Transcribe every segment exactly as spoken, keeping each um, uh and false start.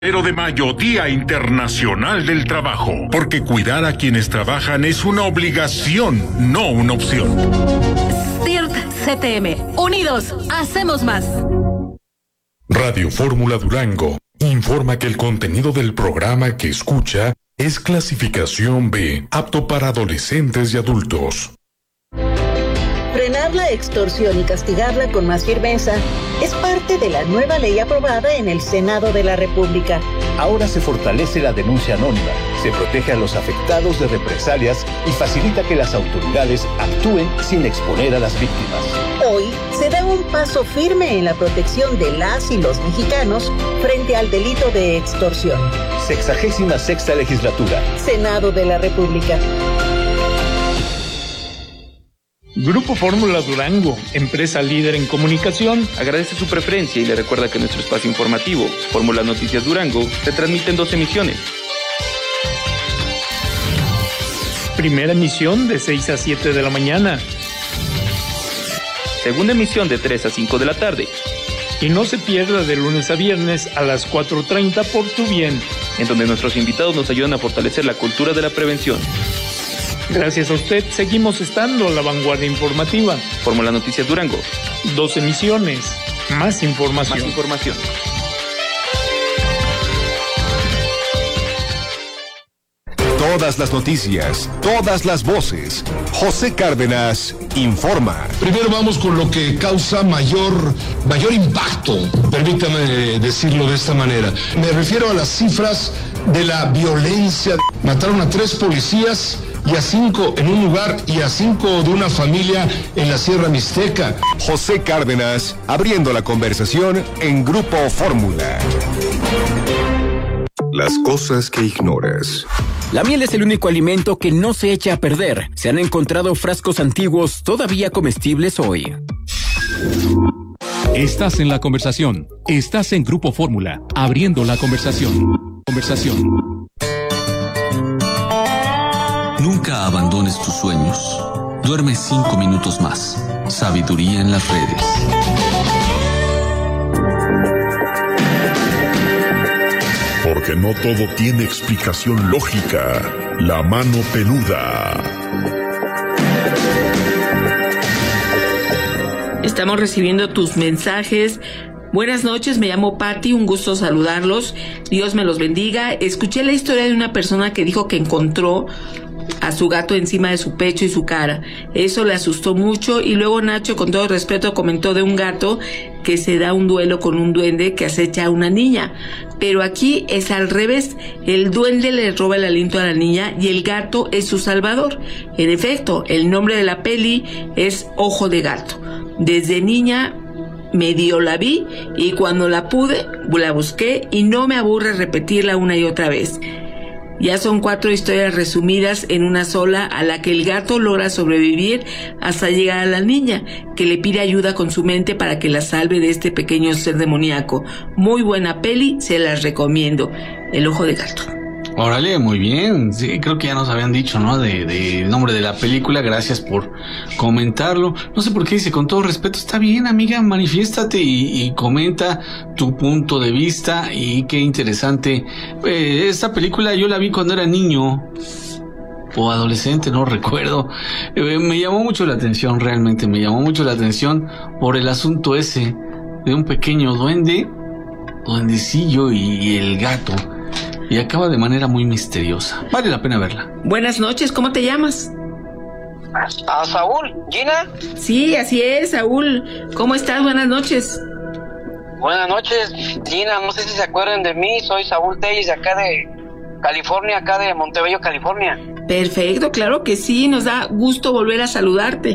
Primero de mayo, Día Internacional del Trabajo, porque cuidar a quienes trabajan es una obligación, no una opción. S T I R T C T M, unidos, hacemos más. Radio Fórmula Durango informa que el contenido del programa que escucha es clasificación B, apto para adolescentes y adultos. Frenar la extorsión y castigarla con más firmeza es parte de la nueva ley aprobada en el Senado de la República. Ahora se fortalece la denuncia anónima, se protege a los afectados de represalias y facilita que las autoridades actúen sin exponer a las víctimas. Hoy se da un paso firme en la protección de las y los mexicanos frente al delito de extorsión. Sexagésima sexta legislatura. Senado de la República. Grupo Fórmula Durango, empresa líder en comunicación, agradece su preferencia y le recuerda que nuestro espacio informativo, Fórmula Noticias Durango, se transmite en dos emisiones. Primera emisión de seis a siete de la mañana. Segunda emisión de tres a cinco de la tarde. Y no se pierda de lunes a viernes a las cuatro treinta por Tu Bien, en donde nuestros invitados nos ayudan a fortalecer la cultura de la prevención. Gracias a usted, seguimos estando a la vanguardia informativa. Fórmula Noticias Durango. Dos emisiones, más información. Más información. Todas las noticias, todas las voces. José Cárdenas informa. Primero vamos con lo que causa mayor, mayor impacto, permítame decirlo de esta manera. Me refiero a las cifras de la violencia. Mataron a tres policías y a cinco en un lugar y a cinco de una familia en la Sierra Mixteca. José Cárdenas abriendo la conversación en Grupo Fórmula. Las cosas que ignoras. La miel es el único alimento que no se echa a perder. Se han encontrado frascos antiguos todavía comestibles hoy. Estás en la conversación. Estás en Grupo Fórmula, abriendo la conversación. Conversación. Nunca abandones tus sueños. Duerme cinco minutos más. Sabiduría en las redes. Porque no todo tiene explicación lógica. La mano peluda. Estamos recibiendo tus mensajes. Buenas noches, me llamo Patti, un gusto saludarlos. Dios me los bendiga. Escuché la historia de una persona que dijo que encontró a su gato encima de su pecho y su cara. Eso le asustó mucho. Y luego Nacho, con todo respeto, comentó de un gato que se da un duelo con un duende que acecha a una niña. Pero aquí es al revés. El duende le roba el aliento a la niña y el gato es su salvador. En efecto, el nombre de la peli es Ojo de Gato. Desde niña medio la vi y cuando la pude, la busqué y no me aburre repetirla una y otra vez. Ya son cuatro historias resumidas en una sola, a la que el gato logra sobrevivir hasta llegar a la niña, que le pide ayuda con su mente para que la salve de este pequeño ser demoníaco. Muy buena peli, se las recomiendo. El Ojo de Gato. Órale, muy bien. Sí, creo que ya nos habían dicho, ¿no? De, de el nombre de la película. Gracias por comentarlo. No sé por qué dice, con todo respeto, está bien, amiga, manifiéstate y, y comenta tu punto de vista. Y qué interesante. Eh, esta película yo la vi cuando era niño o adolescente, no recuerdo. Eh, me llamó mucho la atención, realmente me llamó mucho la atención por el asunto ese de un pequeño duende, duendecillo y el gato. Y acaba de manera muy misteriosa. Vale la pena verla. Buenas noches, ¿cómo te llamas? ¿A Saúl? ¿Gina? Sí, así es, Saúl. ¿Cómo estás? Buenas noches. Buenas noches, Gina. No sé si se acuerdan de mí. Soy Saúl Telles, de acá de California, acá de Montebello, California. Perfecto, claro que sí. Nos da gusto volver a saludarte.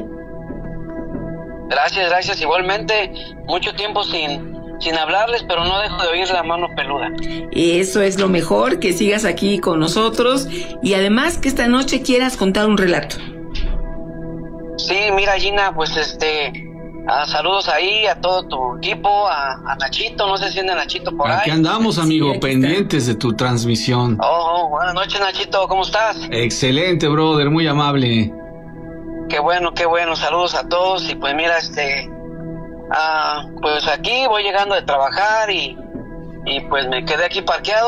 Gracias, gracias. Igualmente, mucho tiempo sin... sin hablarles, pero no dejo de oír la mano peluda. Eso es lo mejor, que sigas aquí con nosotros y además que esta noche quieras contar un relato. Sí, mira, Gina, pues este, uh, saludos ahí a todo tu equipo, a, a Nachito, no sé si anda Nachito por ahí. Aquí andamos, amigo, sí, pendientes está. De tu transmisión. Oh, oh, buenas noches, Nachito, ¿cómo estás? Excelente, brother, muy amable. Qué bueno, qué bueno, saludos a todos y pues mira, este... Ah, pues aquí voy llegando de trabajar y y pues me quedé aquí parqueado.